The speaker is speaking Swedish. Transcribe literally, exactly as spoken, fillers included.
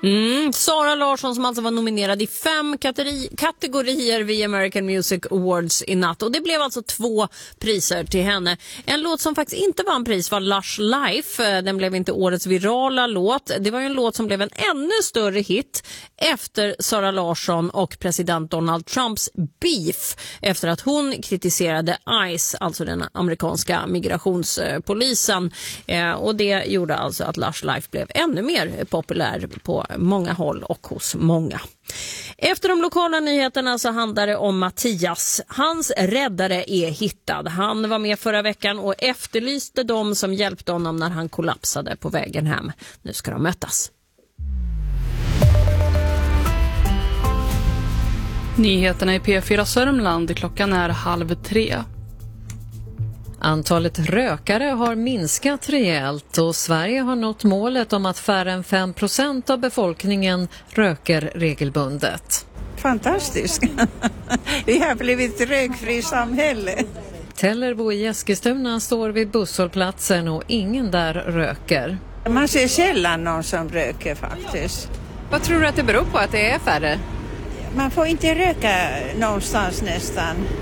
Mm, Sara Larsson som alltså var nominerad i fem kategori- kategorier vid American Music Awards i natt. Och det blev alltså två priser till henne. En låt som faktiskt inte vann pris var Lush Life. Den blev inte årets virala låt. Det var ju en låt som blev en ännu större hit efter Sara Larsson och president Donald Trumps beef. Efter att hon kritiserade ICE, alltså den amerikanska migrationspolisen. Eh, och det gjorde alltså att Lush Life blev ännu mer populär på många håll och hos många. Efter de lokala nyheterna så handlar det om Mattias. Hans räddare är hittad. Han var med förra veckan och efterlyste dem som hjälpte honom när han kollapsade på vägen hem. Nu ska de mötas. Nyheterna i P fyra Sörmland, klockan är halv tre. Antalet rökare har minskat rejält och Sverige har nått målet om att färre än fem procent av befolkningen röker regelbundet. Fantastiskt. Vi har blivit rökfri samhälle. Tellerbo i Eskilstuna står vid busshållplatsen och ingen där röker. Man ser sällan någon som röker faktiskt. Vad tror du att det beror på att det är färre? Man får inte röka någonstans nästan.